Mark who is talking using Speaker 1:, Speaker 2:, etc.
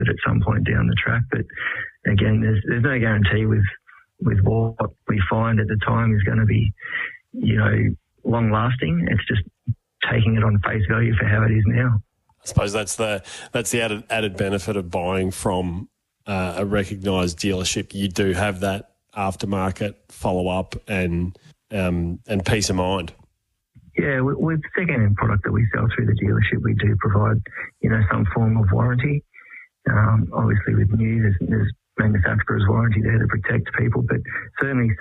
Speaker 1: at some point down the track. But again, there's no guarantee with what we find at the time is going to be, long lasting. It's just taking it on face value for how it is now.
Speaker 2: I suppose that's the added benefit of buying from a recognised dealership. You do have that aftermarket follow up and peace of mind.
Speaker 1: Yeah, with second-hand product that we sell through the dealership, we do provide, some form of warranty. Obviously, with new, there's manufacturer's warranty there to protect people, but certainly